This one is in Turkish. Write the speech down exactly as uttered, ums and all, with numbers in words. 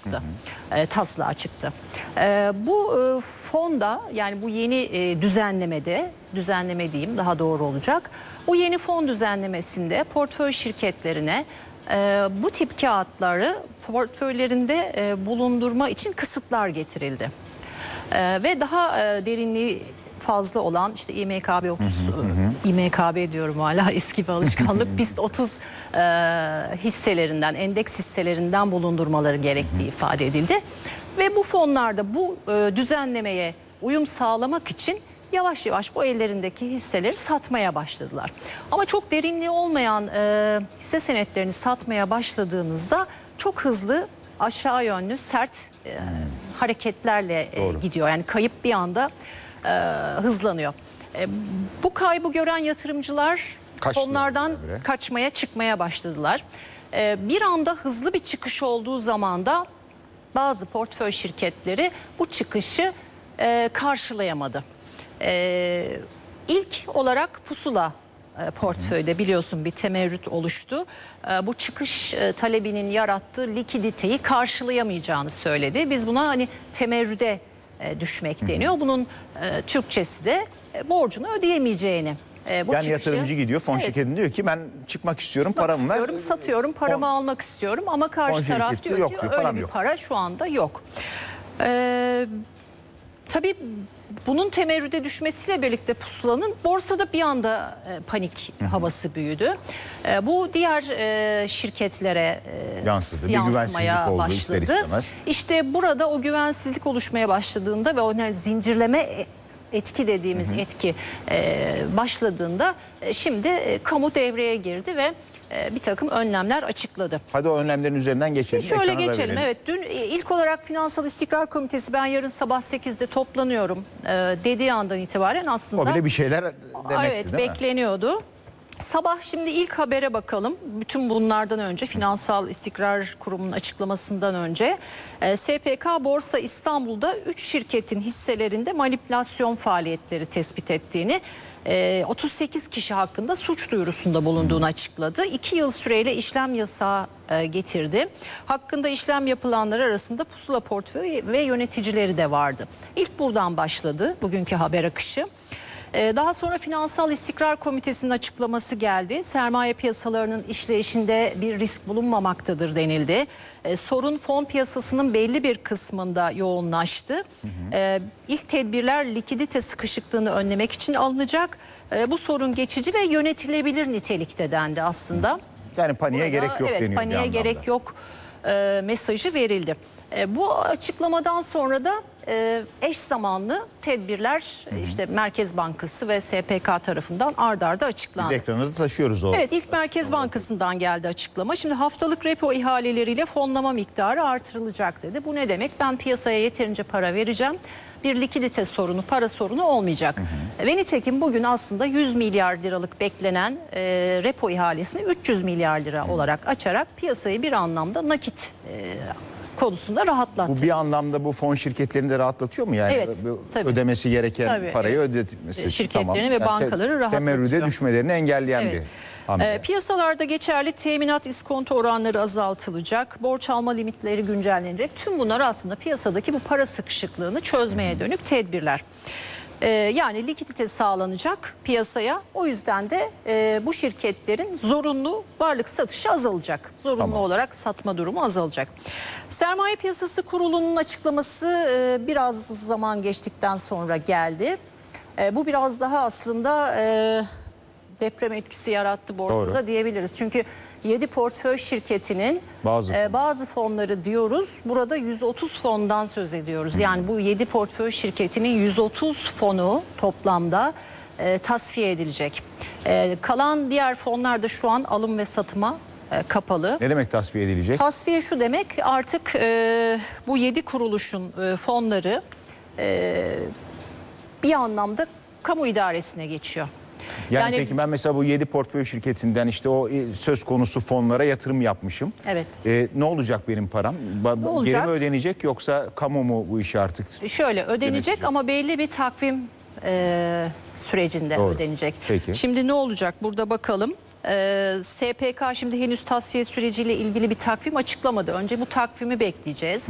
çıktı. Hı hı. E, taslağı çıktı. E, bu e, fonda, yani bu yeni e, düzenlemede, düzenleme diyeyim daha doğru olacak. Bu yeni fon düzenlemesinde portföy şirketlerine e, bu tip kağıtları portföylerinde e, bulundurma için kısıtlar getirildi. E, ve daha e, derinliği fazla olan işte İ M K B otuz, hı hı hı. İ M K B diyorum hala, eski bir alışkanlık, BIST otuz e, hisselerinden, endeks hisselerinden bulundurmaları gerektiği ifade edildi. Ve bu fonlarda bu e, düzenlemeye uyum sağlamak için yavaş yavaş bu ellerindeki hisseleri satmaya başladılar. Ama çok derinliği olmayan e, hisse senetlerini satmaya başladığınızda çok hızlı aşağı yönlü sert e, hareketlerle e, gidiyor. Yani kayıp bir anda e, hızlanıyor. E, bu kaybı gören yatırımcılar Kaçtılar fonlardan böyle. kaçmaya, çıkmaya başladılar. E, bir anda hızlı bir çıkış olduğu zaman da bazı portföy şirketleri bu çıkışı e, karşılayamadı. Ee, ilk olarak Pusula e, portföyde biliyorsun bir temerrüt oluştu. E, bu çıkış e, talebinin yarattığı likiditeyi karşılayamayacağını söyledi. Biz buna hani temerrüde e, düşmek deniyor. Bunun e, Türkçesi de e, borcunu ödeyemeyeceğini. E, bu yani çıkışı, yatırımcı gidiyor, fon evet. şirketine diyor ki ben çıkmak istiyorum, çıkmak paramı istiyorum, ver. satıyorum, paramı fon, almak istiyorum ama karşı taraf diyor yok, ki diyor, öyle bir yok. para şu anda yok. Eee Tabii bunun temerrüde düşmesiyle birlikte Pusula'nın borsada bir anda e, panik Hı -hı. havası büyüdü. E, bu diğer e, şirketlere e, yansıdı, yansımaya başladı. İşte burada o güvensizlik oluşmaya başladığında ve o yani zincirleme etki dediğimiz Hı -hı. etki e, başladığında e, şimdi e, kamu devreye girdi ve bir takım önlemler açıkladı. Hadi o önlemlerin üzerinden geçelim. Şöyle geçelim. Evet, dün ilk olarak Finansal İstikrar Komitesi ben yarın sabah sekizde toplanıyorum dediği andan itibaren aslında. O bile bir şeyler demekti, evet, değil bekleniyordu. Mi? Sabah şimdi ilk habere bakalım. Bütün bunlardan önce Finansal İstikrar Kurumu'nun açıklamasından önce S P K Borsa İstanbul'da üç şirketin hisselerinde manipülasyon faaliyetleri tespit ettiğini, otuz sekiz kişi hakkında suç duyurusunda bulunduğunu açıkladı. iki yıl süreyle işlem yasağı getirdi. Hakkında işlem yapılanlar arasında Pusula portföy ve yöneticileri de vardı. İlk buradan başladı bugünkü haber akışı. Daha sonra Finansal İstikrar Komitesi'nin açıklaması geldi. Sermaye piyasalarının işleyişinde bir risk bulunmamaktadır denildi. Sorun fon piyasasının belli bir kısmında yoğunlaştı. Hı hı. İlk tedbirler likidite sıkışıklığını önlemek için alınacak. Bu sorun geçici ve yönetilebilir nitelikte dendi aslında. Yani paniğe Burada, gerek yok evet, deniyor. Paniğe gerek yok e, mesajı verildi. E, bu açıklamadan sonra da e, eş zamanlı tedbirler Hı -hı. işte Merkez Bankası ve S P K tarafından ard arda açıklandı. Biz ekranda da taşıyoruz o. Evet, ilk Merkez Bankası'ndan geldi açıklama. Şimdi haftalık repo ihaleleriyle fonlama miktarı artırılacak dedi. Bu ne demek? Ben piyasaya yeterince para vereceğim. Bir likidite sorunu, para sorunu olmayacak. Hı hı. Ve nitekim bugün aslında yüz milyar liralık beklenen e, repo ihalesini üç yüz milyar lira hı. olarak açarak piyasayı bir anlamda nakit e, konusunda rahatlattı. Bu bir anlamda bu fon şirketlerini de rahatlatıyor mu? Yani evet, tabii. ödemesi gereken tabii, parayı evet. ödetmesi. Şirketlerini tamam. ve yani bankaları rahatlatıyor. Temerrüde düşmelerini engelleyen evet. bir hamle. E, piyasalarda geçerli teminat iskonto oranları azaltılacak. Borç alma limitleri güncellenecek. Tüm bunlar aslında piyasadaki bu para sıkışıklığını çözmeye dönük tedbirler. Ee, yani likidite sağlanacak piyasaya. O yüzden de e, bu şirketlerin zorunlu varlık satışı azalacak. Zorunlu tamam. olarak satma durumu azalacak. Sermaye Piyasası Kurulu'nun açıklaması e, biraz zaman geçtikten sonra geldi. E, bu biraz daha aslında e, deprem etkisi yarattı borsada Doğru. diyebiliriz. Çünkü yedi portföy şirketinin bazı, e, bazı fonları diyoruz. Burada yüz otuz fondan söz ediyoruz. Hı. Yani bu yedi portföy şirketinin yüz otuz fonu toplamda e, tasfiye edilecek. E, kalan diğer fonlar da şu an alım ve satıma e, kapalı. Ne demek tasfiye edilecek? Tasfiye şu demek, artık e, bu yedi kuruluşun e, fonları e, bir anlamda kamu idaresine geçiyor. Yani, yani peki ben mesela bu yedi portföy şirketinden işte o söz konusu fonlara yatırım yapmışım. Evet. Ee, ne olacak benim param? Ne olacak? Geri mi ödenecek yoksa kamu mu bu işi artık? Şöyle ödenecek yönetecek? Ama belli bir takvim e, sürecinde Doğru. ödenecek. Peki. Şimdi ne olacak? Burada bakalım. Ee, S P K şimdi henüz tasfiye süreciyle ilgili bir takvim açıklamadı. Önce bu takvimi bekleyeceğiz.